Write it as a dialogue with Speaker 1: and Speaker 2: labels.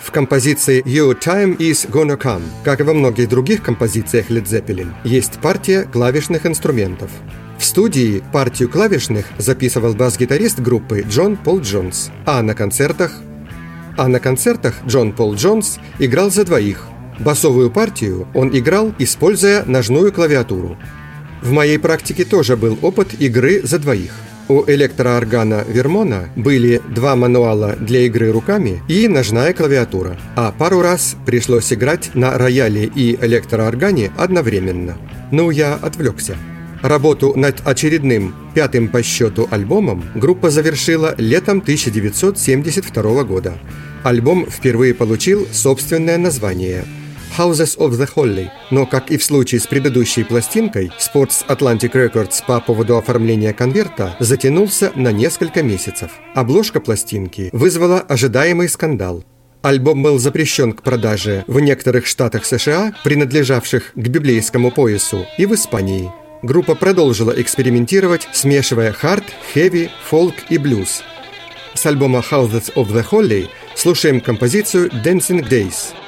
Speaker 1: В композиции «Your Time Is Gonna Come», как и во многих других композициях Led Zeppelin, есть партия клавишных инструментов. В студии партию клавишных записывал бас-гитарист группы Джон Пол Джонс, а на концертах Джон Пол Джонс играл за двоих. Басовую партию он играл, используя ножную клавиатуру. В моей практике тоже был опыт игры за двоих. У электрооргана Вермона были 2 мануала для игры руками и ножная клавиатура, а пару раз пришлось играть на рояле и электрооргане одновременно. Но я отвлекся. Работу над очередным 5-м по счету альбомом группа завершила летом 1972 года. Альбом впервые получил собственное название «Houses of the Holy», но, как и в случае с предыдущей пластинкой, спор с Atlantic Records по поводу оформления конверта затянулся на несколько месяцев. Обложка пластинки вызвала ожидаемый скандал. Альбом был запрещен к продаже в некоторых штатах США, принадлежавших к библейскому поясу, и в Испании. Группа продолжила экспериментировать, смешивая хард, хэви, фолк и блюз. С альбома «Houses of the Holy» слушаем композицию «Dancing Days».